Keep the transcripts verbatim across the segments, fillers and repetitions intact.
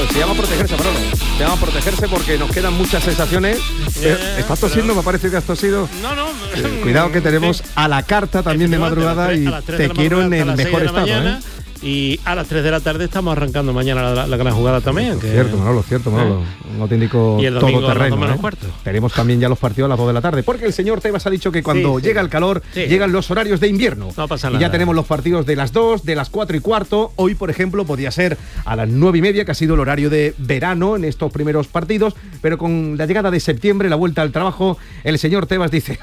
se llama protegerse, Manolo. Se llama protegerse porque nos quedan muchas sensaciones. Eh, ¿Estás tosiendo? Me parece que has tosido. No, no. Eh, cuidado que tenemos a la carta también de madrugada y te quiero en el mejor estado, ¿eh? Y a las tres de la tarde estamos arrancando mañana la, la, la gran jugada también. Que, cierto, Manolo, cierto, Manolo. ¿Eh? Un auténtico todoterreno. ¿Eh? Tenemos también ya los partidos a las dos de la tarde, porque el señor Tebas ha dicho que cuando sí, llega sí. el calor, sí. llegan los horarios de invierno. No pasa y nada. ya tenemos los partidos de las dos, de las cuatro y cuarto. Hoy, por ejemplo, podía ser a las nueve y media, que ha sido el horario de verano en estos primeros partidos, pero con la llegada de septiembre, la vuelta al trabajo, el señor Tebas dice,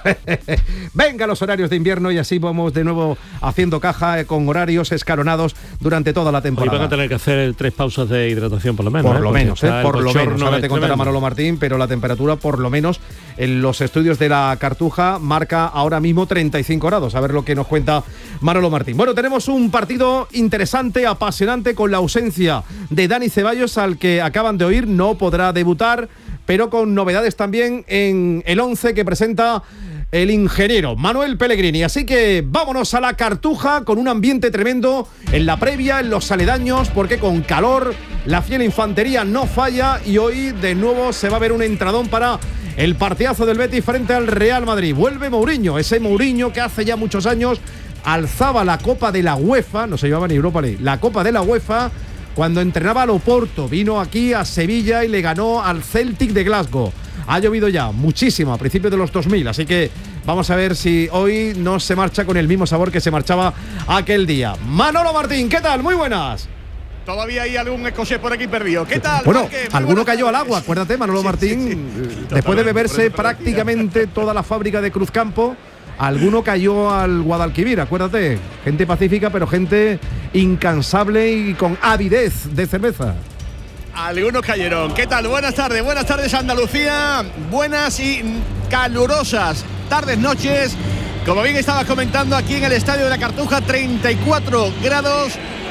venga los horarios de invierno, y así vamos de nuevo haciendo caja eh, con horarios escalonados durante toda la temporada. Hoy van a tener que hacer tres pausas de hidratación por lo menos. Por ¿eh? lo menos, eh, por lo menos. Ahora te contará tremendo. Manolo Martín, pero la temperatura por lo menos en los estudios de la Cartuja marca ahora mismo treinta y cinco grados. A ver lo que nos cuenta Manolo Martín. Bueno, tenemos un partido interesante, apasionante, con la ausencia de Dani Ceballos, al que acaban de oír, no podrá debutar, pero con novedades también en el once que presenta el ingeniero Manuel Pellegrini. Así que vámonos a la Cartuja con un ambiente tremendo en la previa, en los aledaños, porque con calor la fiel infantería no falla y hoy de nuevo se va a ver un entradón para el partidazo del Betis frente al Real Madrid. Vuelve Mourinho, ese Mourinho que hace ya muchos años alzaba la Copa de la UEFA, no se llamaba ni Europa League, la Copa de la UEFA, cuando entrenaba al Oporto. Vino aquí a Sevilla y le ganó al Celtic de Glasgow. Ha llovido ya muchísimo a principios de los dos mil, así que vamos a ver si hoy no se marcha con el mismo sabor que se marchaba aquel día. Manolo Martín, ¿qué tal? Muy buenas. Todavía hay algún escocés por aquí perdido. ¿Qué tal? Bueno, Marque? alguno cayó al agua, acuérdate, Manolo sí, Martín, sí, sí. después de beberse prácticamente toda la fábrica de Cruzcampo, alguno cayó al Guadalquivir, acuérdate. Gente pacífica, pero gente incansable y con avidez de cerveza. Algunos cayeron. ¿Qué tal? Buenas tardes, buenas tardes Andalucía. Buenas y calurosas tardes, noches. Como bien estabas comentando, aquí en el Estadio de la Cartuja, treinta y cuatro grados.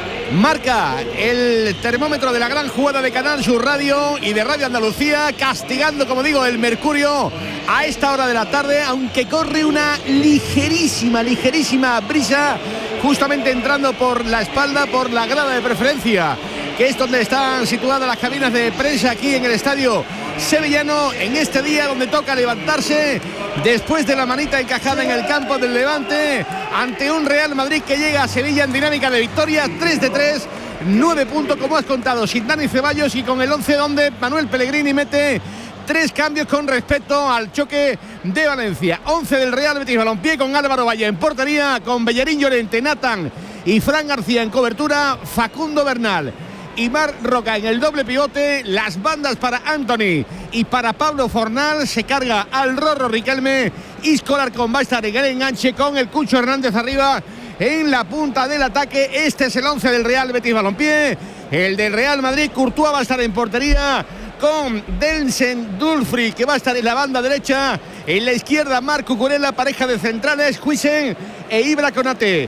Marca el termómetro de la gran jugada de Canal Sur Radio y de Radio Andalucía, castigando, como digo, el mercurio a esta hora de la tarde, aunque corre una ligerísima, ligerísima brisa, justamente entrando por la espalda, por la grada de preferencia, que es donde están situadas las cabinas de prensa aquí en el estadio sevillano, en este día donde toca levantarse después de la manita encajada en el campo del Levante ante un Real Madrid que llega a Sevilla en dinámica de victoria, tres de tres, nueve puntos como has contado, sin Dani Ceballos y con el once donde Manuel Pellegrini mete tres cambios con respecto al choque de Valencia. once del Real Betis Balompié con Álvaro Valle en portería, con Bellerín Llorente, Nathan y Fran García en cobertura, Facundo Bernal y Marc Roca en el doble pivote, las bandas para Anthony y para Pablo Fornal, se carga al Rorro Riquelme, Isco Larcón va a estar en el enganche con el Cucho Hernández arriba en la punta del ataque. Este es el once del Real Betis Balompié, el del Real Madrid. Courtois va a estar en portería con Densen Dulfri, que va a estar en la banda derecha, en la izquierda Marco Curella, pareja de centrales Huisen e Ibra Konate,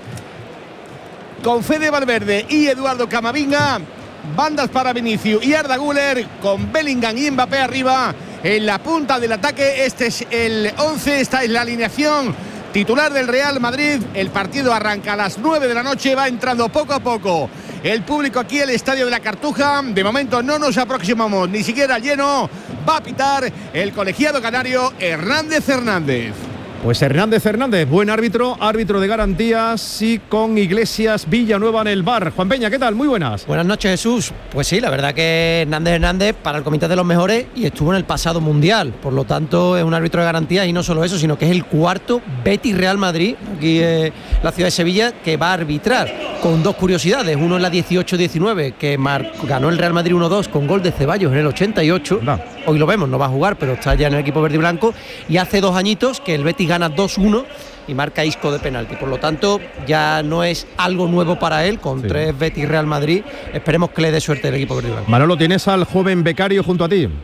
con Fede Valverde y Eduardo Camavinga. Bandas para Vinicius y Arda Güler, con Bellingham y Mbappé arriba en la punta del ataque. Este es el once, esta es la alineación titular del Real Madrid. El partido arranca a las nueve de la noche, va entrando poco a poco el público aquí al Estadio de la Cartuja. De momento no nos aproximamos ni siquiera al lleno. Va a pitar el colegiado canario Hernández Hernández. Pues Hernández Hernández, buen árbitro, árbitro de garantías, y con Iglesias Villanueva en el bar. Juan Peña, ¿qué tal? Muy buenas. Buenas noches, Jesús. Pues sí, la verdad que Hernández Hernández para el comité de los mejores y estuvo en el pasado mundial. Por lo tanto, es un árbitro de garantías y no solo eso, sino que es el cuarto Betis Real Madrid, aquí en la ciudad de Sevilla, que va a arbitrar. Con dos curiosidades. Uno en la dieciocho diecinueve, que mar- ganó el Real Madrid uno dos con gol de Ceballos en el ochenta y ocho. No. Hoy lo vemos, no va a jugar, pero está ya en el equipo verde y blanco. Y hace dos añitos que el Betis gana dos uno y marca Isco de penalti. Por lo tanto, ya no es algo nuevo para él, con sí. tres Betis Real Madrid. Esperemos que le dé suerte el equipo verde y blanco. Manolo, ¿tienes al joven becario junto a ti?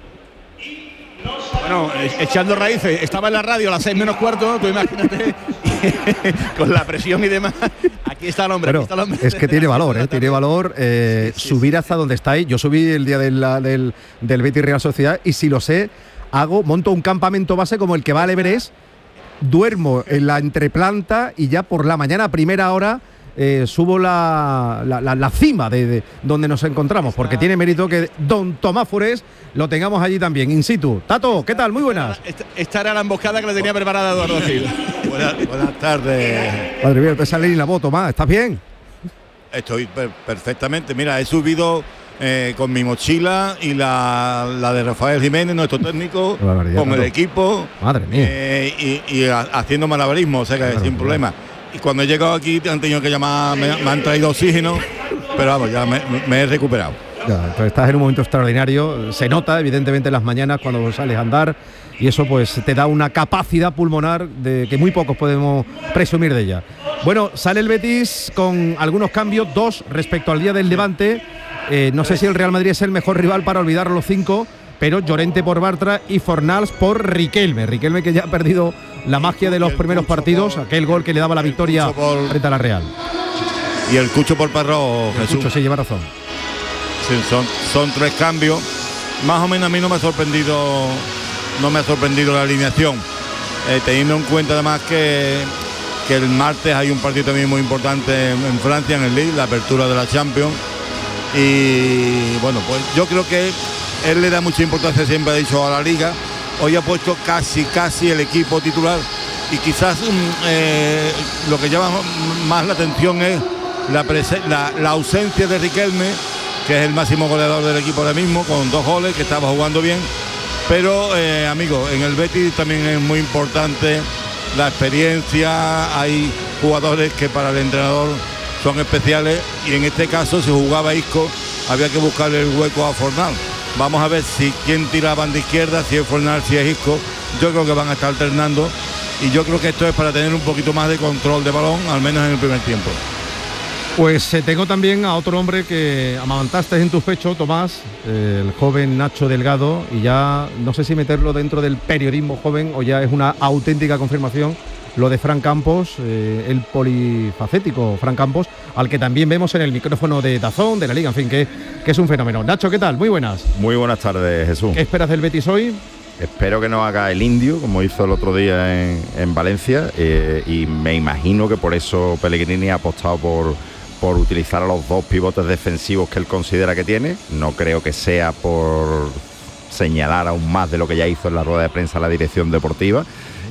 Bueno, echando raíces, estaba en la radio a las seis menos cuarto, tú imagínate, con la presión y demás. Aquí está el hombre, bueno, aquí está el hombre. Es que tiene valor, ¿eh? Tiene valor eh, sí, sí, subir sí. hasta donde estáis. Yo subí el día de la, del, del Betis Real Sociedad y si lo sé, hago, monto un campamento base como el que va al Everest, duermo en la entreplanta y ya por la mañana a primera hora eh, subo la, la, la, la cima de, de donde nos encontramos, porque tiene mérito que don Tomás Forés lo tengamos allí también, in situ. Tato, ¿qué tal? Muy buenas. Esta, esta era la emboscada que le tenía preparada Eduardo Gil. Buenas, buenas tardes. Madre mía, te sale ni la voz, Tomás, ¿estás bien? Estoy per perfectamente. Mira, he subido eh, con mi mochila y la, la de Rafael Jiménez, nuestro técnico, con el equipo. Madre mía. Eh, y, y haciendo malabarismo, o sea que claro, sin claro. problema. Y cuando he llegado aquí han tenido que llamar, me, me han traído oxígeno, pero vamos, ya me, me he recuperado. Ya, entonces estás en un momento extraordinario, se nota evidentemente en las mañanas cuando sales a andar y eso pues te da una capacidad pulmonar de que muy pocos podemos presumir de ella. Bueno, sale el Betis con algunos cambios, dos respecto al día del Levante. Eh, no sé si el Real Madrid es el mejor rival para olvidar los cinco, pero Llorente por Bartra y Fornals por Riquelme. Riquelme que ya ha perdido la magia de los primeros partidos, aquel gol que le daba la victoria frente a la Real. Y el Cucho por Parro, Jesús. Cucho, sí, lleva razón. Sí, son, son tres cambios. Más o menos a mí no me ha sorprendido, no me ha sorprendido la alineación. Eh, teniendo en cuenta además que, que el martes hay un partido también muy importante en, en Francia, en el Lille, la apertura de la Champions. Y bueno, pues yo creo que él le da mucha importancia, siempre ha dicho, a la Liga. Hoy ha puesto casi, casi el equipo titular. Y quizás eh, lo que llama más la atención es la, la, la ausencia de Riquelme, que es el máximo goleador del equipo ahora mismo, con dos goles, que estaba jugando bien. Pero, eh, amigo, en el Betis también es muy importante la experiencia. Hay jugadores que para el entrenador son especiales, y en este caso, si jugaba Isco, había que buscarle el hueco a Fornal. Vamos a ver si quién tira a banda izquierda, si es Fornal, si es Isco. Yo creo que van a estar alternando, y yo creo que esto es para tener un poquito más de control de balón, al menos en el primer tiempo. Pues eh, tengo también a otro hombre que amamantaste en tu pecho, Tomás, eh, el joven Nacho Delgado, y ya no sé si meterlo dentro del periodismo joven o ya es una auténtica confirmación lo de Fran Campos, eh, el polifacético Fran Campos, al que también vemos en el micrófono de Dazón, de la Liga, en fin, que, que es un fenómeno. Nacho, ¿qué tal? Muy buenas. Muy buenas tardes, Jesús. ¿Qué esperas del Betis hoy? Espero que no haga el indio, como hizo el otro día en, en Valencia, eh, y me imagino que por eso Pellegrini ha apostado por... por utilizar a los dos pivotes defensivos que él considera que tiene. No creo que sea por señalar aún más de lo que ya hizo en la rueda de prensa la dirección deportiva,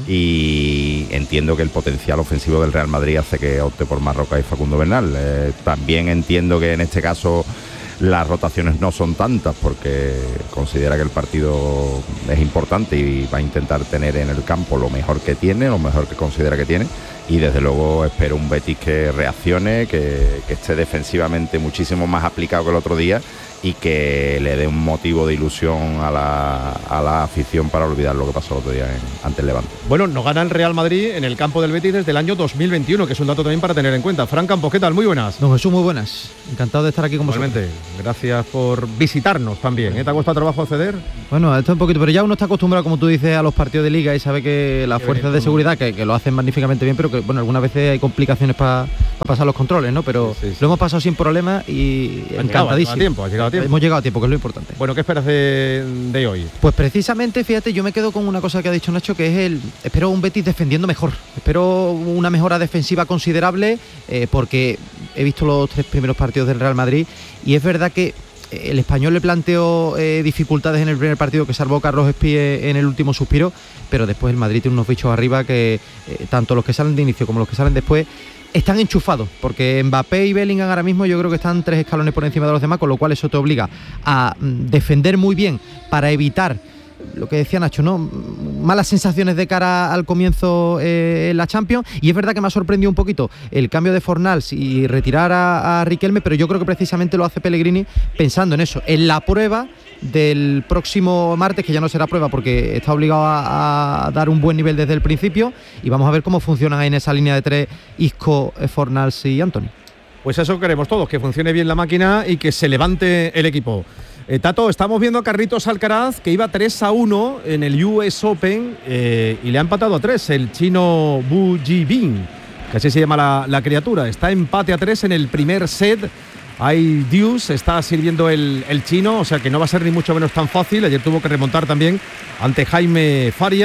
y entiendo que el potencial ofensivo del Real Madrid hace que opte por Marroca y Facundo Bernal. Eh, también entiendo que en este caso las rotaciones no son tantas, porque considera que el partido es importante y va a intentar tener en el campo lo mejor que tiene, lo mejor que considera que tiene. Y desde luego espero un Betis que reaccione, que, que esté defensivamente muchísimo más aplicado que el otro día, y que le dé un motivo de ilusión a la, a la afición para olvidar lo que pasó el otro día en, ante el Levante. Bueno, no gana el Real Madrid en el campo del Betis desde el año dos mil veintiuno, que es un dato también para tener en cuenta. Fran Campos, ¿qué tal? Muy buenas. Don Jesús, muy buenas. Encantado de estar aquí con vosotros. Igualmente, gracias por visitarnos también. ¿eh? ¿Te ha costado trabajo acceder? Bueno, esto un poquito, pero ya uno está acostumbrado, como tú dices, a los partidos de Liga y sabe que las fuerzas de seguridad, que, que lo hacen magníficamente bien, pero que, bueno, algunas veces hay complicaciones para pa pasar los controles, ¿no? Pero sí, sí, sí. Lo hemos pasado sin problemas y han encantadísimo. Llegado a tiempo, ha llegado a tiempo. Hemos llegado a tiempo, que es lo importante. Bueno, ¿qué esperas de, de hoy? Pues precisamente, fíjate, yo me quedo con una cosa que ha dicho Nacho, que es el... Espero un Betis defendiendo mejor. Espero una mejora defensiva considerable, eh, porque he visto los tres primeros partidos del Real Madrid y es verdad que el Español le planteó eh, dificultades en el primer partido, que salvó Carlos Espí en el último suspiro, pero después el Madrid tiene unos bichos arriba que eh, tanto los que salen de inicio como los que salen después están enchufados, porque Mbappé y Bellingham ahora mismo yo creo que están tres escalones por encima de los demás, con lo cual eso te obliga a defender muy bien para evitar lo que decía Nacho, ¿no? Malas sensaciones de cara al comienzo eh, en la Champions. Y es verdad que me ha sorprendido un poquito el cambio de Fornals y retirar a, a Riquelme, pero yo creo que precisamente lo hace Pellegrini pensando en eso, en la prueba del próximo martes, que ya no será prueba porque está obligado a, a dar un buen nivel desde el principio, y vamos a ver cómo funcionan en esa línea de tres Isco, Fornals y Antony. Pues eso queremos todos, que funcione bien la máquina y que se levante el equipo. Eh, Tato, estamos viendo a Carlitos Alcaraz, que iba tres a uno en el U S Open eh, y le ha empatado a tres el chino Bu Jibin, que así se llama la, la criatura. Está empate a tres en el primer set. Hay deuce, está sirviendo el, el chino, o sea que no va a ser ni mucho menos tan fácil. Ayer tuvo que remontar también ante Jaime Faria.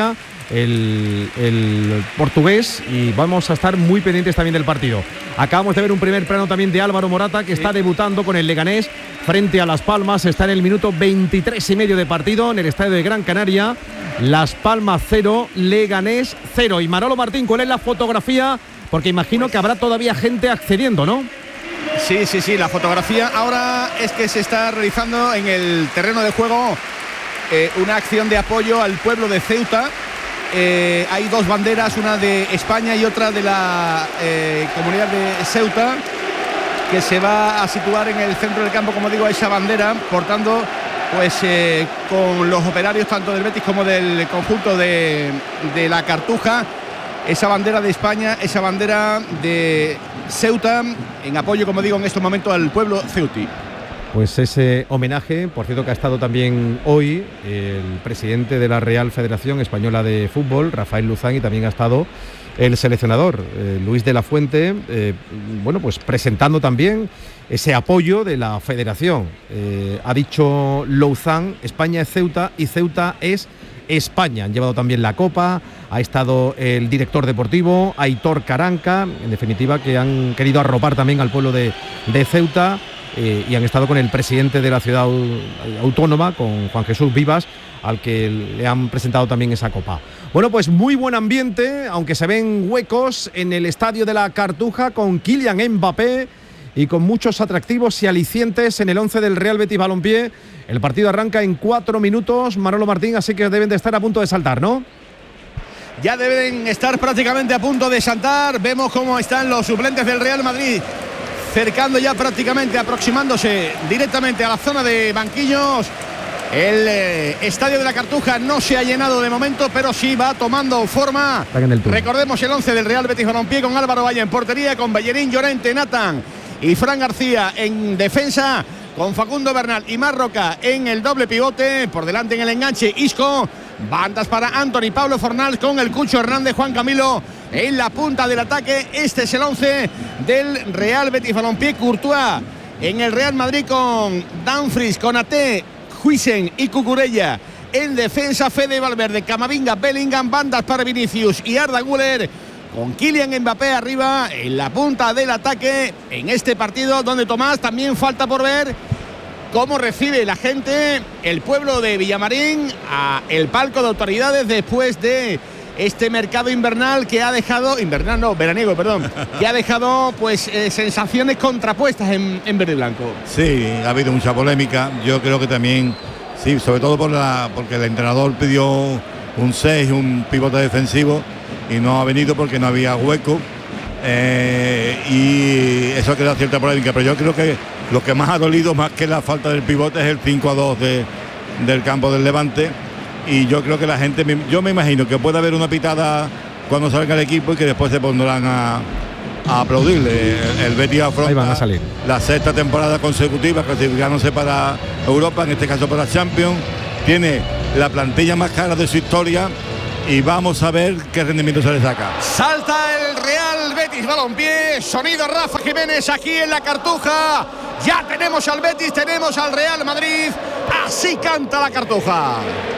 el, el portugués, y vamos a estar muy pendientes también del partido. Acabamos de ver un primer plano también de Álvaro Morata, que está debutando con el Leganés frente a Las Palmas. Está en el minuto veintitrés y medio de partido en el estadio de Gran Canaria. Las Palmas cero, Leganés cero. Y Manolo Martín, ¿cuál es la fotografía? Porque imagino que habrá todavía gente accediendo, ¿no? Sí, sí, sí, la fotografía ahora es que se está realizando en el terreno de juego eh, una acción de apoyo al pueblo de Ceuta. Eh, hay dos banderas, una de España y otra de la eh, comunidad de Ceuta, que se va a situar en el centro del campo, como digo, esa bandera, portando pues eh, con los operarios tanto del Betis como del conjunto de, de la Cartuja, esa bandera de España, esa bandera de Ceuta, en apoyo, como digo, en estos momentos al pueblo ceutí. Pues ese homenaje, por cierto, que ha estado también hoy el presidente de la Real Federación Española de Fútbol, Rafael Luzán, y también ha estado el seleccionador, eh, Luis de la Fuente, eh, bueno, pues presentando también ese apoyo de la federación. Eh, ha dicho Luzán, España es Ceuta y Ceuta es España. Han llevado también la copa, ha estado el director deportivo, Aitor Caranca, en definitiva, que han querido arropar también al pueblo de, de Ceuta. Eh, y han estado con el presidente de la ciudad autónoma, con Juan Jesús Vivas, al que le han presentado también esa copa. Bueno, pues muy buen ambiente, aunque se ven huecos en el estadio de la Cartuja, con Kylian Mbappé y con muchos atractivos y alicientes en el once del Real Betis Balompié. El partido arranca en cuatro minutos, Manolo Martín, así que deben de estar a punto de saltar, ¿no? Ya deben estar prácticamente a punto de saltar. Vemos cómo están los suplentes del Real Madrid, cercando ya prácticamente, aproximándose directamente a la zona de banquillos. El eh, estadio de la Cartuja no se ha llenado de momento, pero sí va tomando forma. El Recordemos el once del Real Betis Balompié, con Álvaro Valle en portería, con Bellerín, Llorente, Nathan y Fran García en defensa, con Facundo Bernal y Marroca en el doble pivote. Por delante en el enganche, Isco. Bandas para Anthony, Pablo Fornals, con el Cucho Hernández, Juan Camilo en la punta del ataque. Este es el once del Real Betis Balompié. Courtois en el Real Madrid, con Dumfries, Konaté, Huijsen y Cucurella en defensa. Fede Valverde, Camavinga, Bellingham. Bandas para Vinicius y Arda Güler, con Kylian Mbappé arriba en la punta del ataque en este partido, donde, Tomás, también falta por ver cómo recibe la gente, el pueblo de Villamarín, a el palco de autoridades después de este mercado invernal que ha dejado, invernal no, veraniego, perdón, que ha dejado pues eh, sensaciones contrapuestas en, en verde y blanco. Sí, ha habido mucha polémica. Yo creo que también, sí, sobre todo por la, porque el entrenador pidió un seis, un pivote defensivo, y no ha venido porque no había hueco. Eh, y eso ha creado cierta polémica, pero yo creo que lo que más ha dolido, más que la falta del pivote, es el cinco a dos de, del campo del Levante. Y yo creo que la gente, yo me imagino que puede haber una pitada cuando salga el equipo y que después se pondrán a, a aplaudirle. El, el Betis afronta Ahí van a salir. la sexta temporada consecutiva clasificándose para Europa, en este caso para Champions. Tiene la plantilla más cara de su historia y vamos a ver qué rendimiento se le saca. Salta el Real Betis Balompié, sonido Rafa Jiménez aquí en la Cartuja. Ya tenemos al Betis, tenemos al Real Madrid, así canta la Cartuja.